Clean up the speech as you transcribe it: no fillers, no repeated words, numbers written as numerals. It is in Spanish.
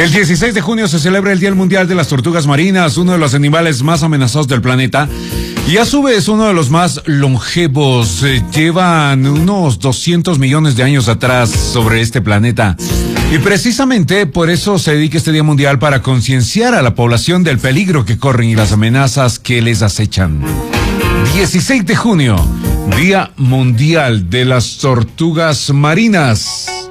El 16 de junio se celebra el Día Mundial de las Tortugas Marinas, uno de los animales más amenazados del planeta y a su vez uno de los más longevos. Llevan unos 200 millones de años atrás sobre este planeta. Y precisamente por eso se dedica este Día Mundial, para concienciar a la población del peligro que corren y las amenazas que les acechan. 16 de junio, Día Mundial de las Tortugas Marinas.